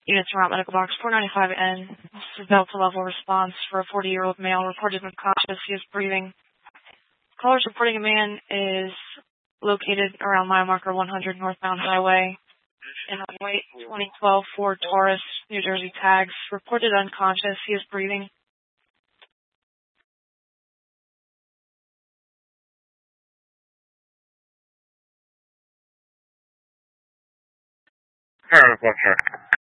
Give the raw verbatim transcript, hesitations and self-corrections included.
Units from Medical Box four ninety-five N. This is Delta level response for a forty-year-old male reported unconscious. He is breathing. Callers reporting a man is located around mile marker one hundred northbound highway in a white twenty twelve Ford Taurus, New Jersey tags. Reported unconscious. He is breathing. Alright, check.